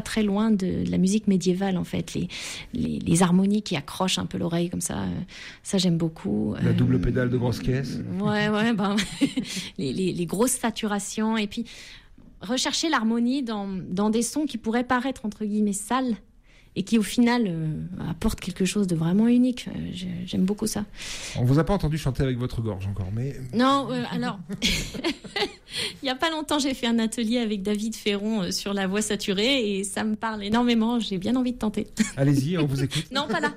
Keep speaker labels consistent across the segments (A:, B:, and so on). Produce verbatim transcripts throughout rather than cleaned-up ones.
A: très loin de, de la musique médiévale en fait, les, les, les harmonies qui accrochent un peu l'oreille comme ça, euh, ça j'aime beaucoup.
B: La euh, double pédale de grosse caisse.
A: Ouais, ouais, ben, les, les, les grosses saturations et puis rechercher l'harmonie dans, dans des sons qui pourraient paraître entre guillemets sales et qui au final euh, apportent quelque chose de vraiment unique. Euh, j'aime beaucoup ça.
B: On vous a pas entendu chanter avec votre gorge encore, mais...
A: Non, euh, alors... Il n'y a pas longtemps, j'ai fait un atelier avec David Ferron euh, sur la voix saturée et ça me parle énormément. J'ai bien envie de tenter.
B: Allez-y, on vous écoute.
A: Non, pas là.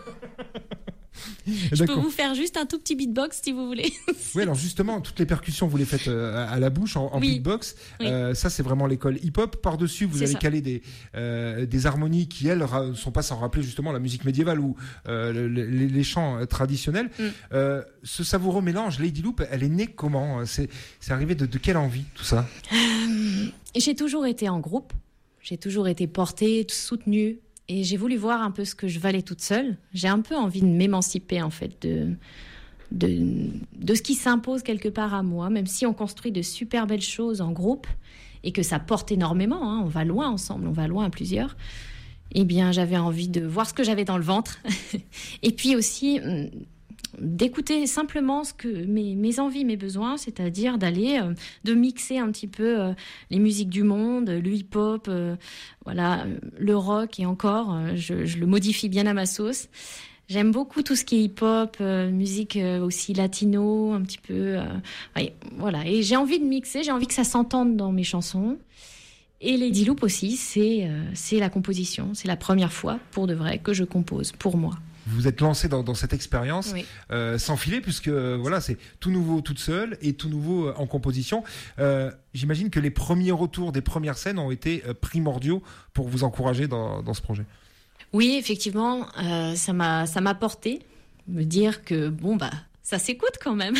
A: Je D'accord. peux vous faire juste un tout petit beatbox si vous voulez.
B: Oui, alors justement, toutes les percussions, vous les faites euh, à la bouche, en, en oui. beatbox. Oui. Euh, ça, c'est vraiment l'école hip-hop. Par-dessus, vous c'est avez ça. calé des, euh, des harmonies qui, elles, ne sont pas sans rappeler justement la musique médiévale ou euh, les, les chants euh, traditionnels. Mm. Euh, ce savoureux mélange, Lady Loop, elle est née comment ? C'est, c'est arrivé de, de quelle envie, tout ça ?
A: euh, J'ai toujours été en groupe. J'ai toujours été portée, soutenue. Et j'ai voulu voir un peu ce que je valais toute seule. J'ai un peu envie de m'émanciper, en fait, de, de, de ce qui s'impose quelque part à moi, même si on construit de super belles choses en groupe et que ça porte énormément. Hein, on va loin ensemble, on va loin à plusieurs. Eh bien, j'avais envie de voir ce que j'avais dans le ventre. Et puis aussi, d'écouter simplement ce que mes, mes envies, mes besoins, c'est-à-dire d'aller, euh, de mixer un petit peu euh, les musiques du monde, le hip-hop, euh, voilà, le rock et encore, euh, je, je le modifie bien à ma sauce. J'aime beaucoup tout ce qui est hip-hop, euh, musique euh, aussi latino, un petit peu, euh, ouais, voilà. Et j'ai envie de mixer, j'ai envie que ça s'entende dans mes chansons. Et Lady Loop aussi, c'est, euh, c'est la composition. C'est la première fois, pour de vrai, que je compose pour moi.
B: Vous vous êtes lancé dans, dans cette expérience
A: oui.
B: euh, sans filet, puisque euh, voilà, c'est tout nouveau toute seule et tout nouveau euh, en composition. Euh, j'imagine que les premiers retours des premières scènes ont été euh, primordiaux pour vous encourager dans, dans ce projet.
A: Oui, effectivement, euh, ça m'a ça m'a porté me dire que bon bah ça s'écoute quand même.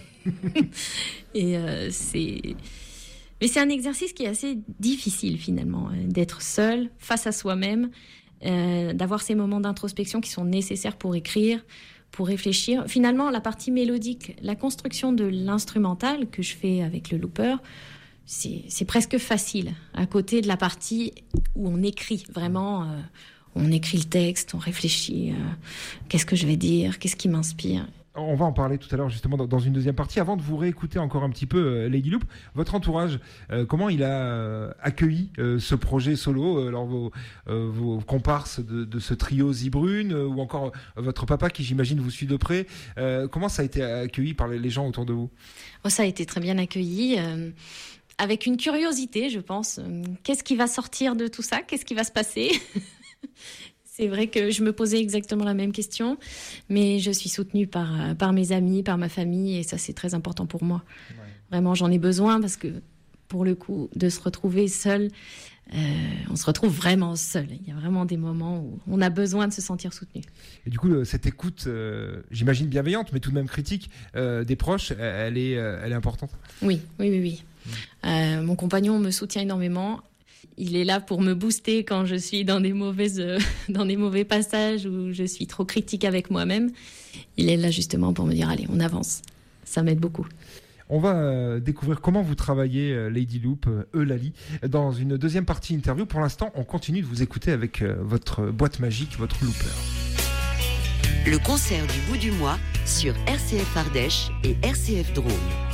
A: Et euh, c'est mais c'est un exercice qui est assez difficile finalement, d'être seul face à soi-même. Euh, d'avoir ces moments d'introspection qui sont nécessaires pour écrire, pour réfléchir. Finalement, la partie mélodique, la construction de l'instrumental que je fais avec le looper, c'est, c'est presque facile, à côté de la partie où on écrit vraiment, euh, on écrit le texte, on réfléchit, euh, qu'est-ce que je vais dire, qu'est-ce qui m'inspire.
B: On va en parler tout à l'heure justement dans une deuxième partie. Avant de vous réécouter encore un petit peu euh, Lady Loop, votre entourage, euh, comment il a euh, accueilli euh, ce projet solo, euh, alors vos, euh, vos comparses de, de ce trio Zibrune euh, ou encore euh, votre papa qui j'imagine vous suit de près, euh, comment ça a été accueilli par les, les gens autour de vous ?
A: Oh, ça a été très bien accueilli, euh, avec une curiosité je pense. Qu'est-ce qui va sortir de tout ça ? Qu'est-ce qui va se passer ? C'est vrai que je me posais exactement la même question, mais je suis soutenue par, par mes amis, par ma famille, et ça, c'est très important pour moi. Ouais. Vraiment, j'en ai besoin parce que, pour le coup, de se retrouver seul, euh, on se retrouve vraiment seul. Il y a vraiment des moments où on a besoin de se sentir soutenu.
B: Et du coup, cette écoute, euh, j'imagine bienveillante, mais tout de même critique, euh, des proches, elle est, elle est importante ?
A: Oui, oui, oui, oui. Mmh. Euh, mon compagnon me soutient énormément. Il est là pour me booster quand je suis dans des mauvaises, euh, dans des mauvais passages où je suis trop critique avec moi-même. Il est là justement pour me dire allez, on avance. Ça m'aide beaucoup.
B: On va euh, découvrir comment vous travaillez euh, Lady Loop, euh, Eulalie, dans une deuxième partie interview. Pour l'instant, on continue de vous écouter avec euh, votre boîte magique, votre looper.
C: Le concert du bout du mois sur R C F Ardèche et R C F Drôme.